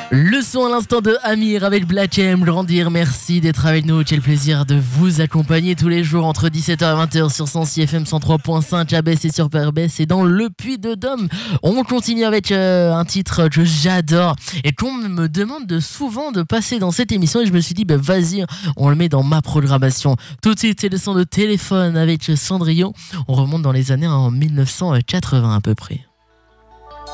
Le son à l'instant de Amir avec Black M, Grandir, merci d'être avec nous, j'ai le plaisir de vous accompagner tous les jours entre 17h et 20h sur Sensi FM 103.5 à Besse et sur Perbès et dans le Puy-de-Dôme. On continue avec un titre que j'adore et qu'on me demande souvent de passer dans cette émission et je me suis dit vas-y, on le met dans ma programmation. Tout de suite c'est le son de Téléphone avec Cendrillon, on remonte dans les années en 1980 à peu près.